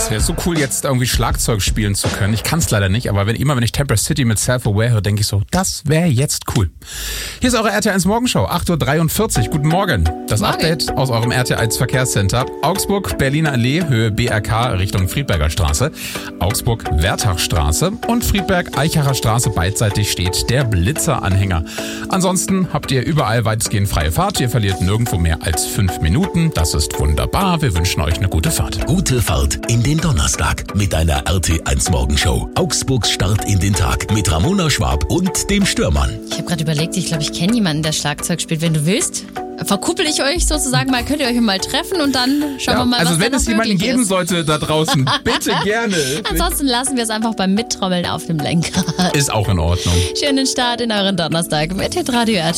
Es wäre so cool, jetzt irgendwie Schlagzeug spielen zu können. Ich kann es leider nicht, aber wenn ich Temper City mit Self-Aware höre, denke ich so, das wäre jetzt cool. Hier ist eure RTL1 Morgenshow, 8.43 Uhr. Guten Morgen. Das Update aus eurem RTL1 Verkehrscenter. Augsburg, Berliner Allee, Höhe BRK Richtung Friedberger Straße. Augsburg, Wertachstraße und Friedberg-Eichacher Straße beidseitig steht der Blitzeranhänger. Ansonsten habt ihr überall weitestgehend freie Fahrt. Ihr verliert nirgendwo mehr als 5 Minuten. Das ist wunderbar. Wir wünschen euch eine gute Fahrt. Gute Fahrt in den Donnerstag mit einer RT1 Morgenshow. Augsburgs Start in den Tag mit Ramona Schwab und dem Stürmann. Ich habe gerade überlegt, ich glaube, ich kenne jemanden, der Schlagzeug spielt. Wenn du willst, verkuppel ich euch sozusagen mal, könnt ihr euch mal treffen und dann schauen wir mal, was da noch möglich ist. Also wenn es jemanden geben sollte da draußen, bitte gerne. Ansonsten lassen wir es einfach beim Mittrommeln auf dem Lenker. Ist auch in Ordnung. Schönen Start in euren Donnerstag mit Hitradio RTL.